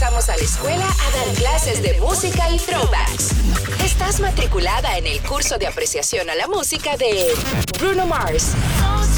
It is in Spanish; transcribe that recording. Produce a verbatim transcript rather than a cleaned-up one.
regresamos a la escuela a dar clases de música y throwbacks. Estás matriculada en el curso de apreciación a la música de Bruno Mars.